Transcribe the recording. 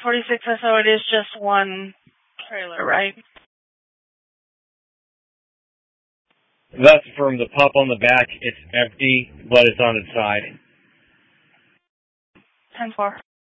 46 SO, it is just one trailer, right? That's from the pup on the back. It's empty, but it's on its side. 10-4.